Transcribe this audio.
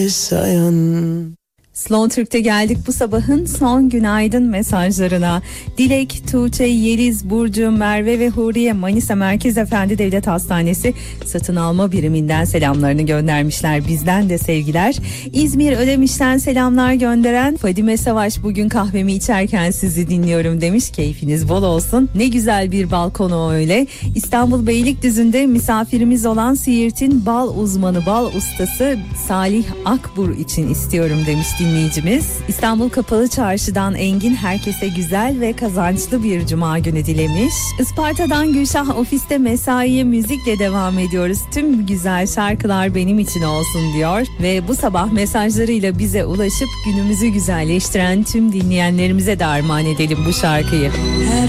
Sayan. Slow Türk'te geldik bu sabahın son günaydın mesajlarına. Dilek, Tuğçe, Yeliz, Burcu, Merve ve Huriye Manisa Merkez Efendi Devlet Hastanesi satın alma biriminden selamlarını göndermişler. Bizden de sevgiler. İzmir Ödemiş'ten selamlar gönderen Fadime Savaş, bugün kahvemi içerken sizi dinliyorum demiş. Keyfiniz bol olsun. Ne güzel bir balkonu öyle. İstanbul Beylikdüzü'nde misafirimiz olan Siirt'in bal uzmanı, bal ustası Salih Akbur için istiyorum demiş dinleyicimiz. İstanbul Kapalı Çarşı'dan Engin, herkese güzel ve kazançlı bir cuma günü dilemiş. Isparta'dan Gülşah, ofiste mesaiye müzikle devam ediyoruz. Tüm güzel şarkılar benim için olsun diyor ve bu sabah mesajlarıyla bize ulaşıp günümüzü güzelleştiren tüm dinleyenlerimize de armağan edelim bu şarkıyı. Her